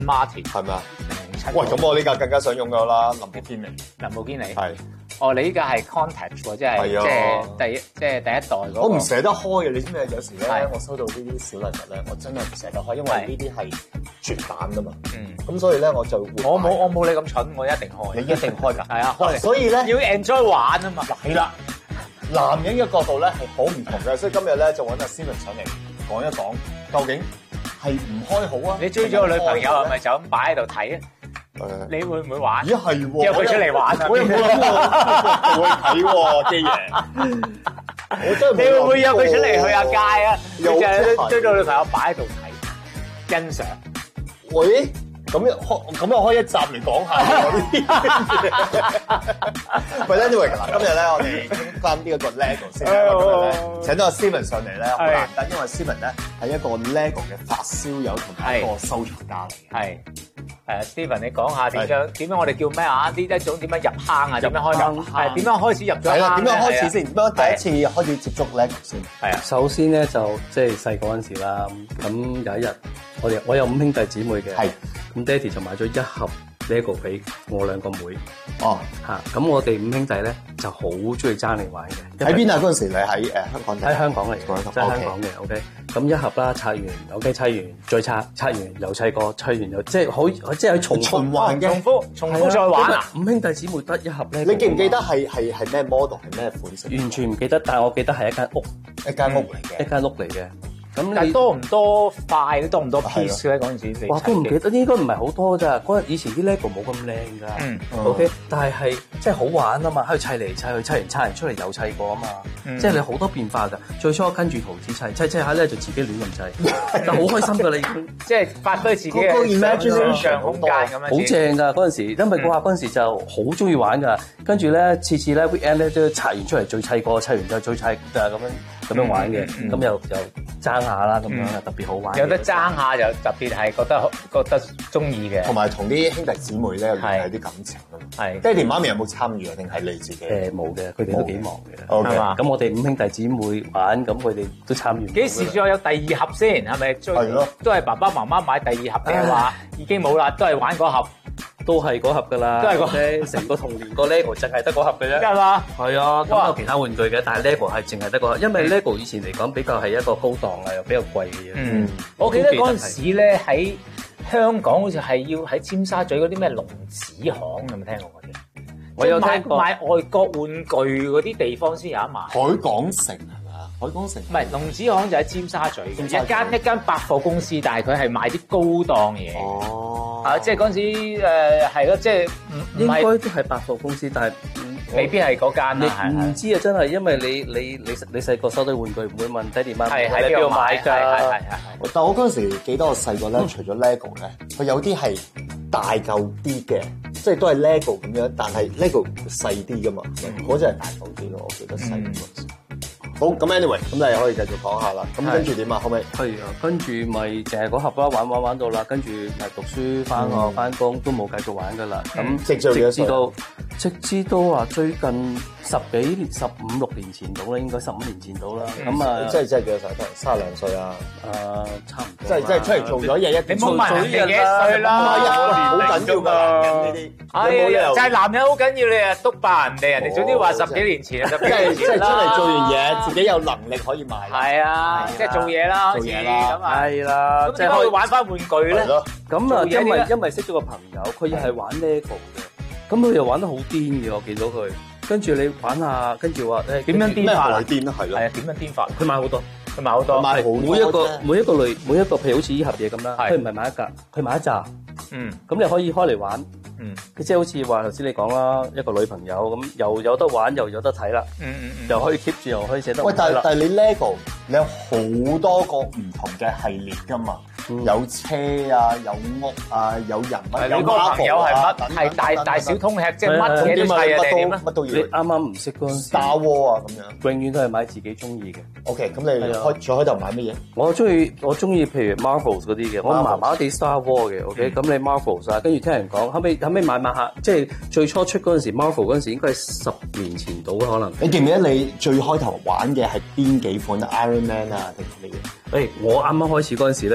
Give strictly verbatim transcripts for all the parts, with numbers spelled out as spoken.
Martin 係咪啊？喂，咁我呢架更加想擁有啦，林寶堅尼。 林寶堅尼係。 哦，你呢架係 Contact 喎，即係即係第即係第一代嗰個。 我唔捨得開嘅，你知唔知？有時咧，我收到呢啲小禮物咧，我真係唔捨得開，因為呢啲係絕版㗎嘛。嗯。咁所以咧，我就我冇我冇你咁蠢，我一定開。 你一定開㗎。 係啊，開。 所以咧， 要 enjoy 玩啊嘛。 係啦。男人嘅角度咧係好唔同嘅，所以今日咧就揾阿 Steven 上嚟講一講，究竟係唔開好啊？ 你追咗個女朋友係咪就咁擺喺度睇啊？誒，你會唔會玩？ 咦係喎， 約佢出嚟玩啊！ 我又冇諗過會睇喎，基爺。我真係你會唔會約佢出嚟去下街啊？ 有就係追到女朋友擺喺度睇欣賞。 喂？咁又開，咁又開一集嚟講下嗰啲。喂 ，anyway 嗱，今日咧我哋傾翻呢一個 LEGO 先啦。今日咧請到阿 Steven 上嚟咧，好難得，因為 Steven 咧係一個 LEGO 嘅發燒友同埋一個收藏家嚟嘅。 係。誒 Steven，你講下點樣？點樣我哋叫咩啊？呢一種點樣入坑啊？點樣開入？係點樣開始入咗坑？ 係啦，點樣開始先？點樣第一次開始接觸 LEGO 先？ 係啊。 首先咧就即係細個嗰陣時啦，咁有一日我哋我有五兄弟姊妹嘅， 係咁爹哋就買咗一盒 LEGO 俾我兩個妹。 哦， 嚇！咁我哋五兄弟咧就好中意爭嚟玩嘅。 喺邊啊？嗰陣時你喺誒香港？ 喺香港嚟，即係香港嘅。OK，咁一盒啦，拆完 OK，拆完再拆，拆完又砌過，砌完又即係好，即係重循環嘅， 重複重複再玩啊！ 五兄弟姊妹得一盒咧， 你記唔記得係係係咩 model 係咩款式？ 完全唔記得，但係我記得係一間屋， 一間屋嚟嘅， 一間屋嚟嘅。咁但係多唔多塊？多唔多 piece 咧？嗰陣時， 哇，都唔記得，應該唔係好多咋。嗰陣以前啲 LEGO 冇咁靚㗎。嗯。OK，但係係即係好玩啊嘛，喺度砌嚟砌去，砌完砌完出嚟又砌過啊嘛。即係你好多變化㗎。最初跟住圖紙砌，砌砌下咧就自己亂咁砌，但好開心㗎啦已經。 即係發揮自己嘅 imagination 空間咁樣。 好正㗎嗰陣時，因為嗰下嗰陣時就好中意玩㗎。跟住咧次次咧 weekend 咧都拆完出嚟再砌過，砌完再再砌就係咁樣咁樣玩嘅。咁又又爭下啦，咁樣啊特別好玩。 有得爭下就特別係覺得覺得中意嘅， 同埋同啲兄弟姊妹咧有啲感情咯。係爹哋媽咪有冇參與啊？定係你自己？ 誒冇嘅，佢哋都幾忙嘅。 OK， 咁我哋五兄弟姊妹玩，咁佢哋都參與。 幾時再有第二盒先？係咪？係咯， 都係爸爸媽媽買第二盒定係話已經冇啦？都係玩嗰盒。 都係嗰盒㗎啦， 都係嗰成個童年個 LEGO 淨係得嗰盒嘅啫。 係嘛？ 係啊，咁有其他玩具嘅，但係 LEGO 係淨係得嗰盒，因為 LEGO 以前嚟講比較係一個高檔啊，又比較貴嘅嘢。 嗯，我記得嗰陣時咧喺香港好似係要喺尖沙咀嗰啲咩龍子行，有冇聽過嗰啲？我有聽過。買外國玩具嗰啲地方先有得賣。 海港城係咪啊？海港城唔係龍子行就喺尖沙咀，一間一間百貨公司，但係佢係賣啲高檔嘢。哦。啊，即係嗰陣時誒係咯，即係唔應該都係百貨公司，但係未必係嗰間啦。 你唔知啊，真係因為你你你你細個收到玩具唔會問爹哋媽咪喺邊度買㗎？係係係。 但我嗰陣時記得我細個咧，除咗 LEGO 咧，佢有啲係大嚿啲嘅，即係都係 LEGO 咁樣，但係 LEGO 細啲㗎嘛，嗰隻係大嚿啲咯，我記得細嗰陣時。好，咁 anyway，咁你可以繼續講下啦。咁跟住點啊？後尾係啊，跟住咪淨係嗰盒啦，玩玩玩到啦，跟住咪讀書、翻學、翻工都冇繼續玩噶啦。咁直至到直至到話最近十幾年、十五六年前到啦，應該十五年前到啦。咁啊， 即係即係幾多歲？都係三十零歲啊？ 誒，差唔多。 即係即係出嚟做咗嘢一， 你冇問人哋幾歲啦？ 好緊要㗎呢啲。 係就係男人好緊要，你啊督爆人哋，人哋早啲話十幾年前啊，十幾年前即係出嚟做完嘢，自己有能力可以買。 係啊，即係做嘢啦， 做嘢啦， 咁啊， 係啦， 即係可以玩翻玩具咧。 咁啊，因為因為識咗個朋友，佢又係玩 LEGO 嘅，咁佢又玩得好癲嘅，我見到佢。跟住你玩下，跟住話誒點樣癲法啊？ 癲啊，係咯。 係啊，點樣癲法？佢買好多， 佢買好多， 買好多。 每一個每一個類每一個譬如好似呢盒嘢咁啦，佢唔係買一格，佢買一紮。嗯。咁你可以開嚟玩。嗯。佢即係好似話頭先你講啦，一個女朋友咁，又有得玩，又有得睇啦。嗯嗯嗯。又可以 keep 住，又可以寫得。 喂，但係但係你 LEGO 你有好多個唔同嘅系列㗎嘛？有車啊，有屋啊，有人物，有你個朋友係乜？係大大小通吃，即係乜嘢都砌啊？定點咧？ 乜都要。 你啱啱唔識嗰陣時 ，Star Wars啊咁樣， 永遠都係買自己中意嘅。 OK，咁你開再開頭買乜嘢？ 我中意我中意譬如 Marvels 嗰啲嘅，我麻麻地 Star Wars 嘅。OK，咁你 Marvels 啊，跟住聽人講，後尾後尾買買下，即係最初出嗰陣時 Marvel 嗰陣時應該係十年前到可能。 你記唔記得你最開頭玩嘅係邊幾款 Iron Man 啊定乜嘢？ 誒，我啱啱開始嗰陣時咧，好誒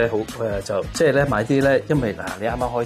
誒就即係咧買啲咧，因為嗱你啱啱開